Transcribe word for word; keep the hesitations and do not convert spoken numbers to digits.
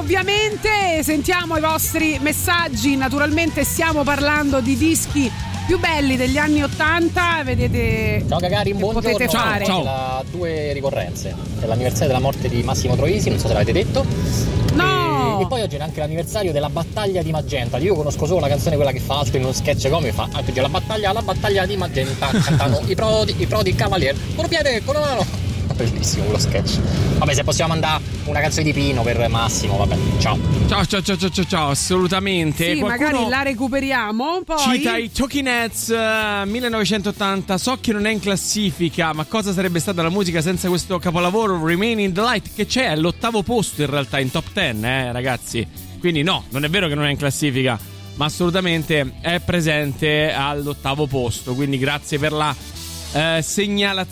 ovviamente sentiamo i vostri messaggi. Naturalmente stiamo parlando di dischi più belli degli anni ottanta. Vedete, ciao Gagarin, buongiorno. Potete ciao, fare ciao. La due ricorrenze. È l'anniversario della morte di Massimo Troisi, non so se l'avete detto. No! E, e poi oggi è anche l'anniversario della battaglia di Magenta. Io conosco solo la canzone, quella che fa altro in uno sketch come fa ah, la battaglia, la battaglia di Magenta. Cantano i prodi, i prodi cavalier. Con un piede, con una mano. Bellissimo quello sketch. Vabbè, se possiamo mandare una canzone di Pino per Massimo, vabbè, ciao. Ciao ciao ciao ciao ciao, assolutamente. Sì, Qualcuno magari la recuperiamo. Poi cita i Talking Heads uh, millenovecentottanta. So che non è in classifica, ma cosa sarebbe stata la musica senza questo capolavoro Remain in the Light, che c'è all'ottavo posto in realtà in top dieci, eh ragazzi. Quindi no, non è vero che non è in classifica, ma assolutamente è presente all'ottavo posto. Quindi grazie per la Uh, segnalazione.